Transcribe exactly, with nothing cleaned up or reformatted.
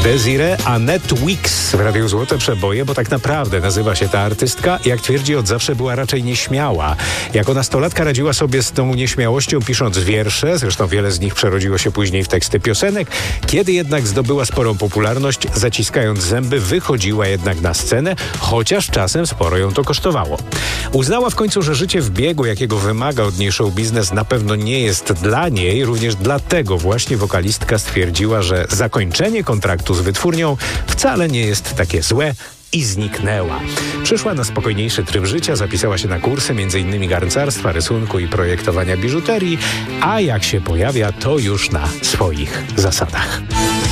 Desiree Annette Weeks w Radiu Złote Przeboje, bo tak naprawdę nazywa się ta artystka. Jak twierdzi, od zawsze była raczej nieśmiała. Jako nastolatka radziła sobie z tą nieśmiałością, pisząc wiersze, zresztą wiele z nich przerodziło się później w teksty piosenek. Kiedy jednak zdobyła sporą popularność, zaciskając zęby, wychodziła jednak na scenę, chociaż czasem sporo ją to kosztowało. Uznała w końcu, że życie w biegu, jakiego wymaga od niej show biznes, na pewno nie jest dla niej. Również dlatego właśnie wokalistka stwierdziła, że zakończenie kontraktu z wytwórnią wcale nie jest takie złe i zniknęła. Przyszła na spokojniejszy tryb życia, zapisała się na kursy m.in. garncarstwa, rysunku i projektowania biżuterii, a jak się pojawia, to już na swoich zasadach.